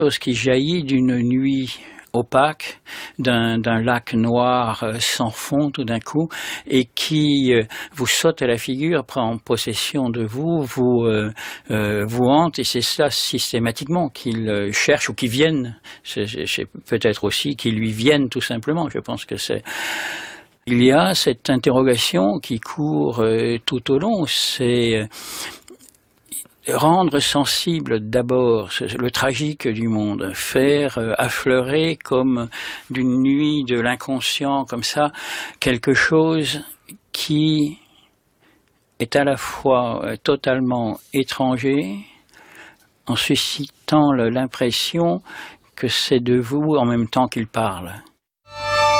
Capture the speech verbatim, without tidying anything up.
chose qui jaillit d'une nuit opaque, d'un d'un lac noir sans fond tout d'un coup, et qui euh, vous saute à la figure, prend possession de vous, vous euh, euh, vous hante, et c'est ça systématiquement qu'il euh, cherche, ou qui viennent, c'est peut-être aussi qu'ils lui viennent tout simplement. Je pense que c'est... Il y a cette interrogation qui court euh, tout au long, c'est... Euh, rendre sensible d'abord le tragique du monde, faire euh, affleurer comme d'une nuit de l'inconscient, comme ça, quelque chose qui est à la fois euh, totalement étranger, en suscitant l'impression que c'est de vous en même temps qu'il parle.